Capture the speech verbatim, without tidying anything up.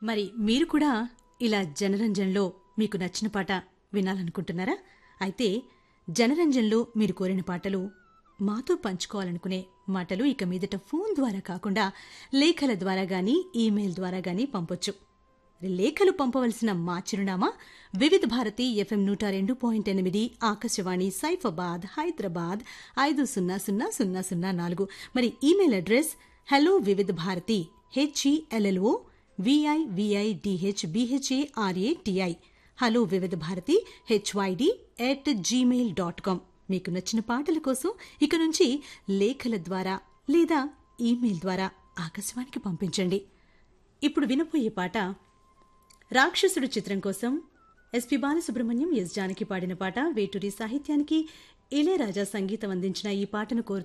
మరి మీరు కూడా ఇలా జనరంజన్లో మీకు నచ్చిన పాట వినాలనుకుంటున్నారా? అయితే జనరంజన్లో మీరు కోరిన పాటలు మాతో పంచుకోవాలనుకునే మాటలు ఇక మీదట ఫోన్ ద్వారా కాకుండా లేఖల ద్వారా గానీ ఈమెయిల్ ద్వారా గానీ పంపొచ్చు. లేఖలు పంపవలసిన మా చిరునామా వివిధ భారతి ఎఫ్ఎం నూట రెండు పాయింట్ ఎనిమిది ఆకాశవాణి సైఫాబాద్ హైదరాబాద్ ఐదు సున్నా సున్నా సున్నా సున్నా నాలుగు. మరి ఈమెయిల్ అడ్రస్ హలో వివిధ భారతి హెచ్ఈఎల్ఎల్ఓ విఐవిఐడిహెచ్ బిహెచ్ఏఆర్ఏటిఐ హలో వివిధ Bharati HYD at Gmail dot com. మీకు నచ్చిన పాటల కోసం ఇక నుంచి లేఖల ద్వారా లేదా ఈమెయిల్ ద్వారా ఆకాశవాణికి పంపించండి. ఇప్పుడు వినపోయే పాట రాక్షసుడు చిత్రం కోసం ఎస్పి బాలసుబ్రహ్మణ్యం, ఎస్ జానకి పాడిన పాట. వేటూరి సాహిత్యానికి ఇళయరాజా సంగీతం అందించిన ఈ పాటను కోరుతూ